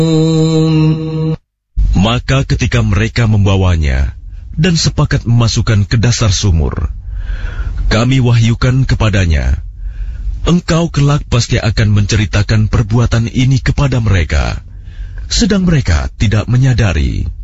Maka ketika mereka membawanya dan sepakat memasukkan ke dasar sumur, kami wahyukan kepadanya, engkau kelak pasti akan menceritakan perbuatan ini kepada mereka, sedang mereka tidak menyadari.